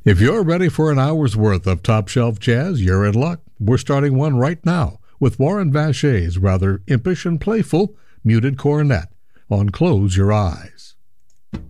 If you're ready for an hour's worth of top-shelf jazz, you're in luck. We're starting one right now with Warren Vachet's rather impish and playful muted cornet on Close Your Eyes.